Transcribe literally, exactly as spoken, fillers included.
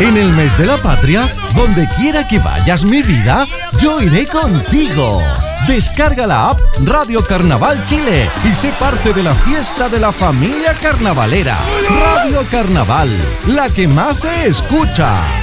En el mes de la patria, donde quiera que vayas mi vida, yo iré contigo. Descarga la app Radio Carnaval Chile y sé parte de la fiesta de la familia carnavalera. Radio Carnaval, la que más se escucha.